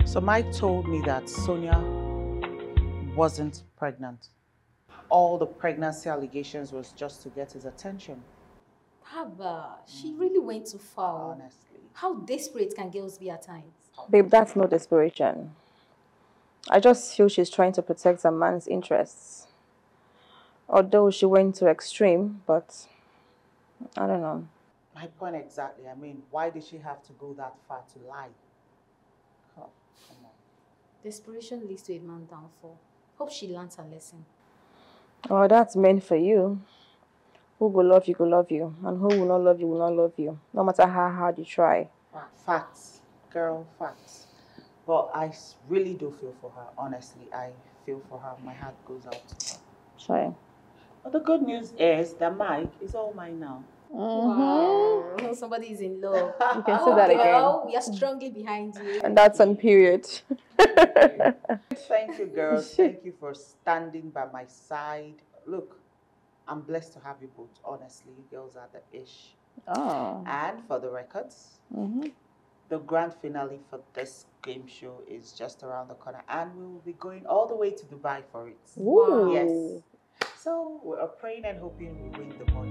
So Mike told me that Sonia wasn't pregnant. All the pregnancy allegations was just to get his attention. Haba, she really went too far. Honestly. How desperate can girls be at times? Babe, that's no desperation. I just feel she's trying to protect a man's interests. Although she went to extreme, but I don't know. My point exactly. I mean, why did she have to go that far to lie? Oh, come on. Desperation leads to a man's downfall. Hope she learns her lesson. Oh, that's meant for you. Who will love you, will love you. And who will not love you, will not love you. No matter how hard you try. Facts, girl, facts. But really do feel for her. Honestly, I feel for her. My heart goes out to her. Try. But the good news is that Mike is all mine now. Wow, somebody is in love. You can say that Girl, again. we are strongly behind you. And that's on period. Thank you, girls. Thank you for standing by my side. Look, I'm blessed to have you both. Honestly, you girls are the ish. Oh. And for the records, the grand finale for this game show is just around the corner, and we will be going all the way to Dubai for it. Ooh. Yes. So we are praying and hoping we win the money.